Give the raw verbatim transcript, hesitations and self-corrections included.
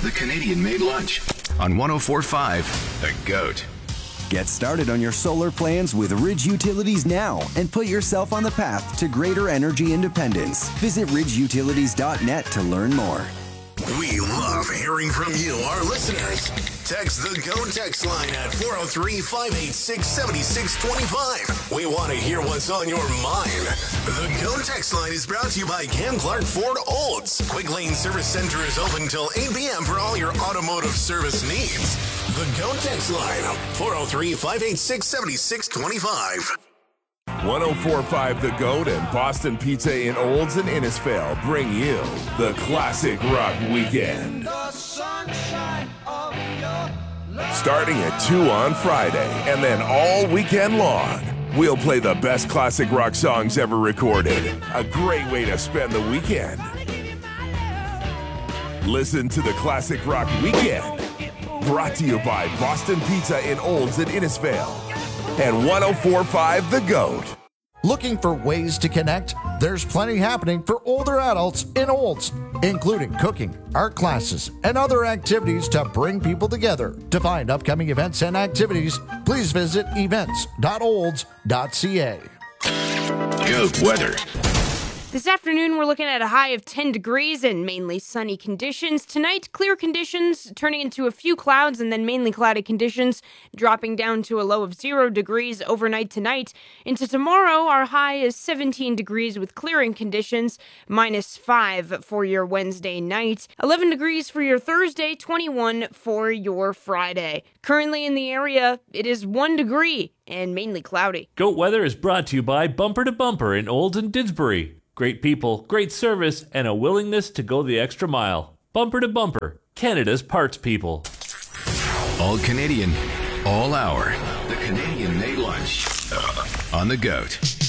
the Canadian-made lunch on one oh four point five The Goat. Get started on your solar plans with Ridge Utilities now and put yourself on the path to greater energy independence. Visit ridge utilities dot net to learn more. We love hearing from you, our listeners. Text the GO text line at four oh three, five eight six, seven six two five. We want to hear what's on your mind. The GO text line is brought to you by Cam Clark Ford Olds. Quick Lane Service Center is open till eight p.m. for all your automotive service needs. The GO text line, four oh three, five eight six, seven six two five. one oh four point five The Goat and Boston Pizza in Olds and Innisfail bring you the Classic Rock Weekend. Starting at two on Friday and then all weekend long, we'll play the best classic rock songs ever recorded. A great way to spend the weekend. Listen to the Classic Rock Weekend, brought to you by Boston Pizza in Olds and Innisfail and one oh four point five The Goat. Looking for ways to connect? There's plenty happening for older adults in Olds, including cooking, art classes, and other activities to bring people together. To find upcoming events and activities, please visit events dot olds dot c a. Goat weather. This afternoon, we're looking at a high of ten degrees and mainly sunny conditions. Tonight, clear conditions turning into a few clouds and then mainly cloudy conditions, dropping down to a low of zero degrees overnight tonight. Into tomorrow, our high is seventeen degrees with clearing conditions, minus five for your Wednesday night, eleven degrees for your Thursday, twenty-one for your Friday. Currently in the area, it is one degree and mainly cloudy. Goat weather is brought to you by Bumper to Bumper in Olds and Didsbury. Great people, great service, and a willingness to go the extra mile. Bumper to Bumper, Canada's parts people. All Canadian, all hour. The Canadian-made lunch on The Goat.